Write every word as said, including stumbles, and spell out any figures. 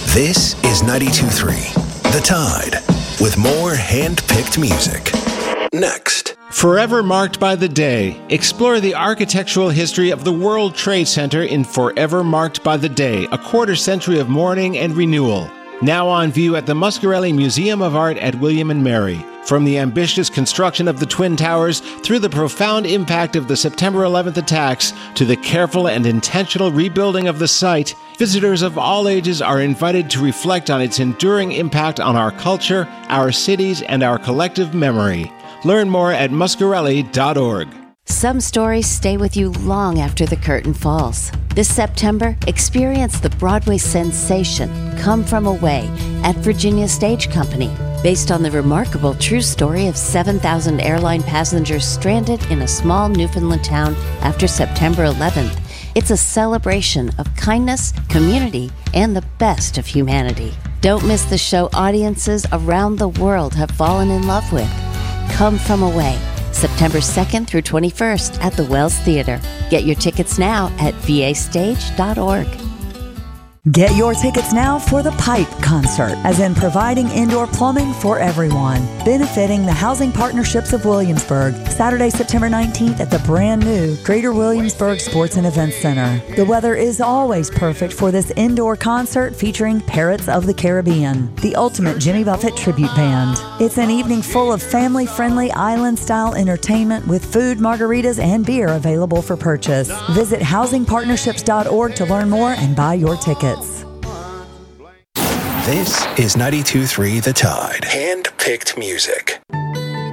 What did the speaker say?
This is ninety-two point three The Tide, with more hand-picked music. Next. Forever Marked by the Day. Explore the architectural history of the World Trade Center in Forever Marked by the Day, a quarter century of mourning and renewal. Now on view at the Muscarelli Museum of Art at William and Mary. From the ambitious construction of the Twin Towers through the profound impact of the September eleventh attacks to the careful and intentional rebuilding of the site, visitors of all ages are invited to reflect on its enduring impact on our culture, our cities, and our collective memory. Learn more at muscarelli dot org. Some stories stay with you long after the curtain falls. This September, experience the Broadway sensation Come From Away at Virginia Stage Company, based on the remarkable true story of seven thousand airline passengers stranded in a small Newfoundland town after September eleventh. It's a celebration of kindness, community, and the best of humanity. Don't miss the show audiences around the world have fallen in love with. Come From Away, September second through twenty-first at the Wells Theater. Get your tickets now at v a stage dot org. Get your tickets now for the Pipe Concert, as in providing indoor plumbing for everyone. Benefiting the Housing Partnerships of Williamsburg, Saturday, September nineteenth at the brand new Greater Williamsburg Sports and Events Center. The weather is always perfect for this indoor concert featuring Parrots of the Caribbean, the ultimate Jimmy Buffett tribute band. It's an evening full of family-friendly island-style entertainment with food, margaritas, and beer available for purchase. Visit housing partnerships dot org to learn more and buy your tickets. This is ninety-two point three The Tide. Hand-picked music.